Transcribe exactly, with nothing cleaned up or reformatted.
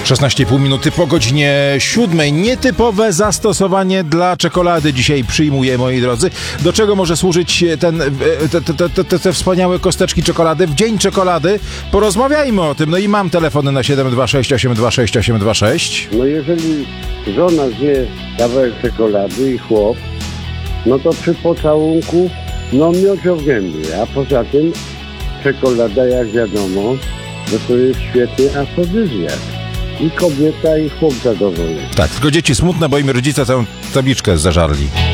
szesnaście i pół minuty po godzinie siódmej. Nietypowe zastosowanie dla czekolady dzisiaj przyjmuję, moi drodzy. Do czego może służyć ten, te, te, te, te, te wspaniałe kosteczki czekolady? W dzień czekolady porozmawiajmy o tym. No i mam telefony na siedem dwa sześć osiem dwa sześć osiem dwa sześć. No jeżeli żona zje kawałek czekolady i chłop, no to przy pocałunku no miodzio w gębie, a poza tym czekolada, jak wiadomo, no to jest świetny afrodyzjak. I kobieta, i chłop zadowolony. Tak, tylko dzieci smutne, bo im rodzice całą tabliczkę zażarli.